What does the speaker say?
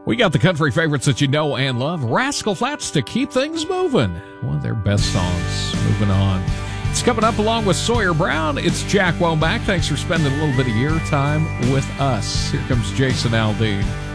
We got the country favorites that you know and love. Rascal Flatts to keep things moving. One of their best songs. Moving on. It's coming up along with Sawyer Brown. It's Jack Womack. Thanks for spending a little bit of your time with us. Here comes Jason Aldean.